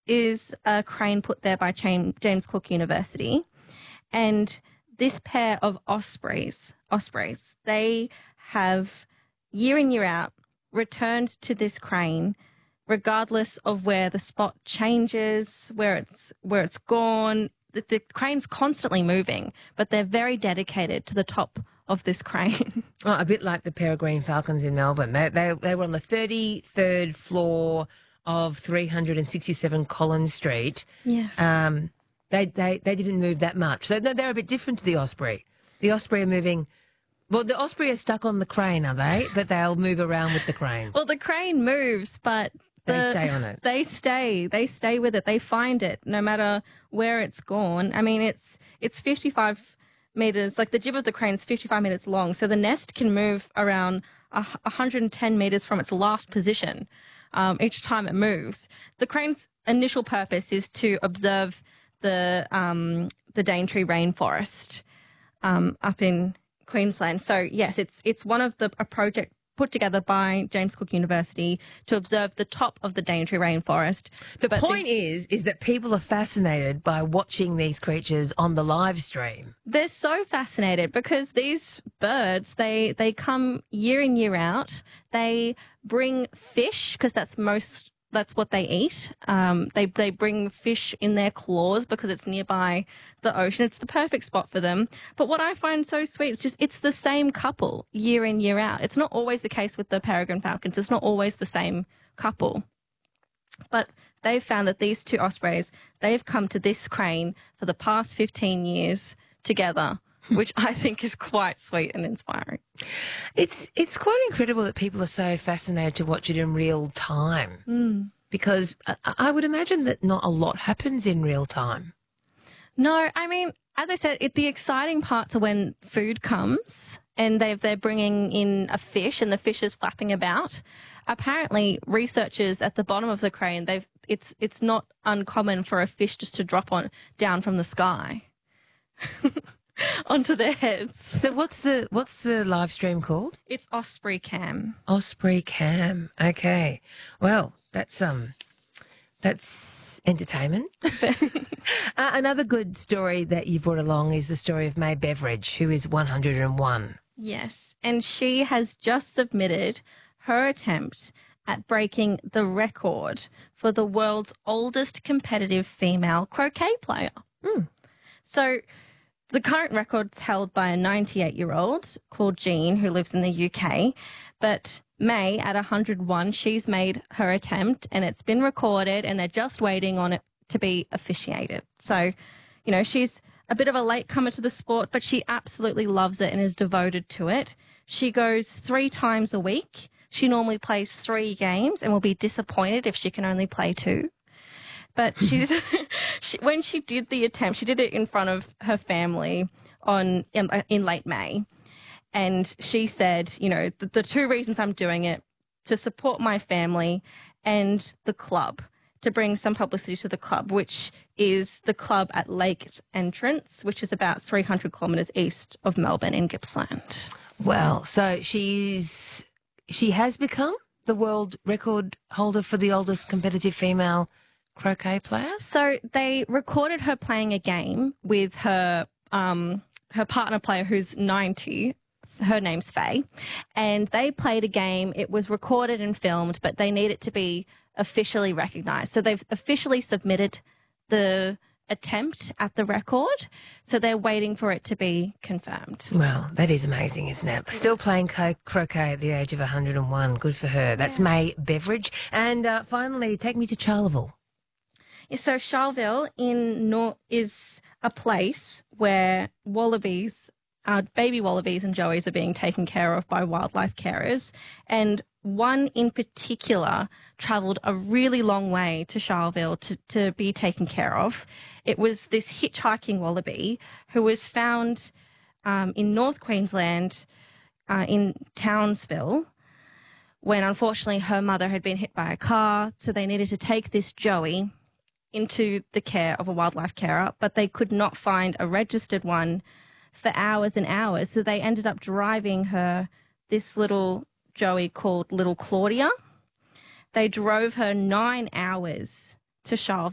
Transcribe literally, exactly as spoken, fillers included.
is a crane put there by James Cook University, and this pair of ospreys, ospreys, they have year in, year out returned to this crane regardless of where the spot changes, where it's where it's gone. The, the crane's constantly moving, but they're very dedicated to the top of this crane. Oh, a bit like the peregrine falcons in Melbourne. They, they, they were on the thirty-third floor of three hundred sixty-seven Collins Street. Yes. Um, they, they, they didn't move that much. So no, they're a bit different to the osprey. The osprey are moving... Well, the osprey are stuck on the crane, are they? But they'll move around with the crane. Well, the crane moves, but... The, they stay on it. They stay. They stay with it. They find it no matter where it's gone. I mean, it's it's fifty-five metres, like the jib of the crane is fifty-five metres long, so the nest can move around one hundred ten metres from its last position um, each time it moves. The crane's initial purpose is to observe the um, the Daintree rainforest um, up in Queensland. So yes, it's it's one of the a project put together by James Cook University to observe the top of the Daintree rainforest. The but point the, is, is that people are fascinated by watching these creatures on the live stream. They're so fascinated because these birds, they they come year in, year out. They bring fish because that's most that's what they eat. Um, they they bring fish in their claws because it's nearby the ocean. It's the perfect spot for them. But what I find so sweet is just it's the same couple year in, year out. It's not always the case with the peregrine falcons. It's not always the same couple. But they've found that these two ospreys, they've come to this crane for the past fifteen years together, which I think is quite sweet and inspiring. It's it's quite incredible that people are so fascinated to watch it in real time Mm. because I, I would imagine that not a lot happens in real time. No, I mean, as I said, it, the exciting parts are when food comes and they've, they're bringing in a fish and the fish is flapping about. Apparently, researchers at the bottom of the crane, they've it's it's not uncommon for a fish just to drop on down from the sky onto their heads. So what's the what's the live stream called? It's Osprey Cam. Osprey Cam. Okay. Well, that's um that's entertainment. uh, another good story that you brought along is the story of May Beveridge, who is one hundred and one. Yes, and she has just submitted her attempt at breaking the record for the world's oldest competitive female croquet player. Mm. So the current record's held by a ninety-eight-year-old called Jean who lives in the U K, but May, at one hundred and one, she's made her attempt and it's been recorded and they're just waiting on it to be officiated. So, you know, she's a bit of a latecomer to the sport, but she absolutely loves it and is devoted to it. She goes three times a week. She normally plays three games and will be disappointed if she can only play two. But she's she, when she did the attempt, she did it in front of her family on in, in late May. And she said, you know, the, the two reasons I'm doing it, to support my family and the club, to bring some publicity to the club, which is the club at Lakes Entrance, which is about three hundred kilometres east of Melbourne in Gippsland. Well, so she's she has become the world record holder for the oldest competitive female croquet player? So they recorded her playing a game with her um, her partner player who's ninety. Her name's Faye. And they played a game. It was recorded and filmed, but they need it to be officially recognised. So they've officially submitted the attempt at the record. So they're waiting for it to be confirmed. Well, that is amazing, isn't it? Still playing co- croquet at the age of one hundred and one. Good for her. That's yeah. May Beveridge. And uh, finally, take me to Charleville. Yeah, so Charleville in Nor- is a place where wallabies, uh, baby wallabies and joeys are being taken care of by wildlife carers. And one in particular travelled a really long way to Charleville to, to be taken care of. It was this hitchhiking wallaby who was found um, in North Queensland uh, in Townsville when unfortunately her mother had been hit by a car. So they needed to take this joey into the care of a wildlife carer, but they could not find a registered one for hours and hours. So they ended up driving her, this little joey called Little Claudia. They drove her nine hours to Charleville.